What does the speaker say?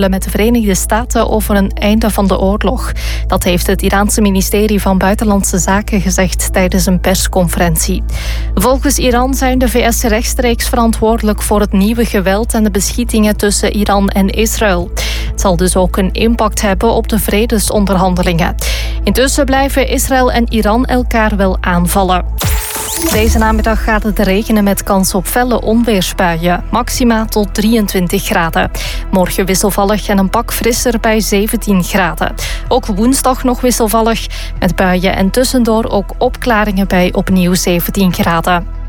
met de Verenigde Staten over een einde van de oorlog. Dat heeft het Iraanse ministerie van Buitenlandse Zaken gezegd tijdens een persconferentie. Volgens Iran zijn de VS rechtstreeks verantwoordelijk voor het nieuwe geweld en de beschietingen tussen Iran en Israël. Het zal dus ook een impact hebben op de vredesonderhandelingen. Intussen blijven Israël en Iran elkaar wel aanvallen. Deze namiddag gaat het regenen met kans op felle onweersbuien. Maxima tot 23 graden. Morgen wisselvallig en een pak frisser bij 17 graden. Ook woensdag nog wisselvallig met buien en tussendoor ook opklaringen bij opnieuw 17 graden.